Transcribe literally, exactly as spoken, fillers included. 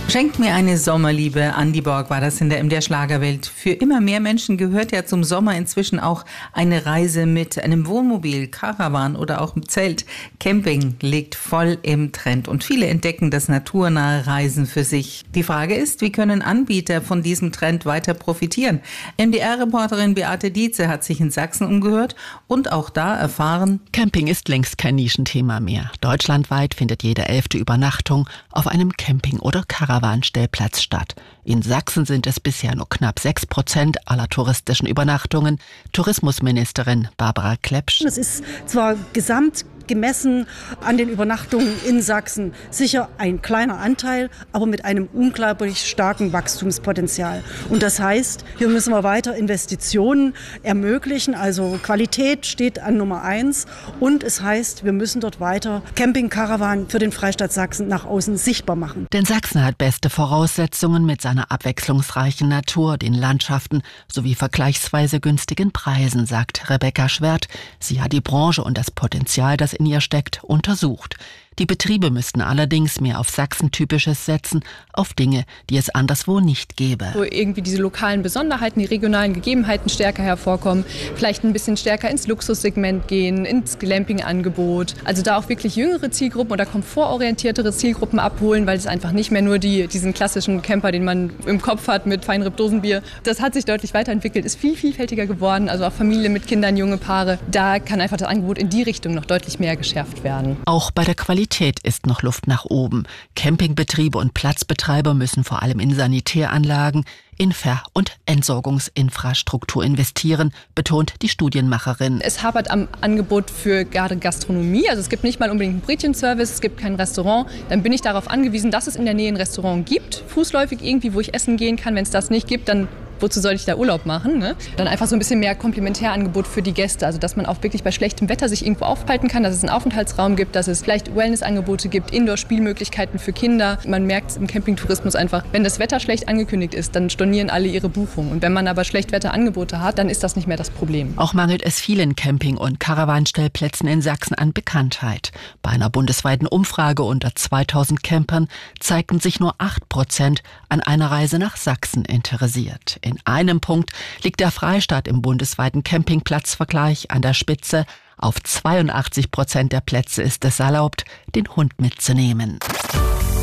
Schenkt mir eine Sommerliebe. Andi Borg war das in der M D R Schlagerwelt. Für immer mehr Menschen gehört ja zum Sommer inzwischen auch eine Reise mit einem Wohnmobil, Caravan oder auch im Zelt. Camping liegt voll im Trend und viele entdecken das naturnahe Reisen für sich. Die Frage ist, wie können Anbieter von diesem Trend weiter profitieren? M D R-Reporterin Beate Dietze hat sich in Sachsen umgehört und auch da erfahren: Camping ist längst kein Nischenthema mehr. Deutschlandweit findet jede elfte Übernachtung auf einem Camping- oder Caravan-Stellplatz statt. In Sachsen sind es bisher nur knapp sechs Prozent aller touristischen Übernachtungen. Tourismusministerin Barbara Klepsch. Es ist zwar gesamt gemessen an den Übernachtungen in Sachsen sicher ein kleiner Anteil, aber mit einem unglaublich starken Wachstumspotenzial. Und das heißt, hier müssen wir weiter Investitionen ermöglichen. Also Qualität steht an Nummer eins. Und es heißt, wir müssen dort weiter Camping-Caravan für den Freistaat Sachsen nach außen sichtbar machen. Denn Sachsen hat beste Voraussetzungen mit seiner abwechslungsreichen Natur, den Landschaften sowie vergleichsweise günstigen Preisen, sagt Rebecca Schwert. Sie hat die Branche und das Potenzial, das in ihr steckt, untersucht. Die Betriebe müssten allerdings mehr auf Sachsen-Typisches setzen, auf Dinge, die es anderswo nicht gäbe. Wo irgendwie diese lokalen Besonderheiten, die regionalen Gegebenheiten stärker hervorkommen, vielleicht ein bisschen stärker ins Luxussegment gehen, ins Glamping-Angebot. Also da auch wirklich jüngere Zielgruppen oder komfortorientiertere Zielgruppen abholen, weil es einfach nicht mehr nur die, diesen klassischen Camper, den man im Kopf hat mit Feinripp-Dosenbier. Das hat sich deutlich weiterentwickelt, ist viel vielfältiger geworden, also auch Familien mit Kindern, junge Paare. Da kann einfach das Angebot in die Richtung noch deutlich mehr geschärft werden. Auch bei der Qualität ist noch Luft nach oben. Campingbetriebe und Platzbetreiber müssen vor allem in Sanitäranlagen, in Ver- und Entsorgungsinfrastruktur investieren, betont die Studienmacherin. Es hapert am Angebot für gerade Gastronomie. Also es gibt nicht mal unbedingt einen Brötchenservice, es gibt kein Restaurant. Dann bin ich darauf angewiesen, dass es in der Nähe ein Restaurant gibt, fußläufig irgendwie, wo ich essen gehen kann. Wenn es das nicht gibt, dann wozu soll ich da Urlaub machen? Ne? Dann einfach so ein bisschen mehr Komplementärangebot für die Gäste. Also dass man auch wirklich bei schlechtem Wetter sich irgendwo aufhalten kann, dass es einen Aufenthaltsraum gibt, dass es vielleicht Wellnessangebote gibt, Indoor-Spielmöglichkeiten für Kinder. Man merkt im Campingtourismus einfach, wenn das Wetter schlecht angekündigt ist, dann stornieren alle ihre Buchungen. Und wenn man aber Schlechtwetterangebote hat, dann ist das nicht mehr das Problem. Auch mangelt es vielen Camping- und Caravanstellplätzen in Sachsen an Bekanntheit. Bei einer bundesweiten Umfrage unter zweitausend Campern zeigten sich nur acht Prozent an einer Reise nach Sachsen interessiert. In einem Punkt liegt der Freistaat im bundesweiten Campingplatzvergleich an der Spitze. Auf zweiundachtzig Prozent der Plätze ist es erlaubt, den Hund mitzunehmen.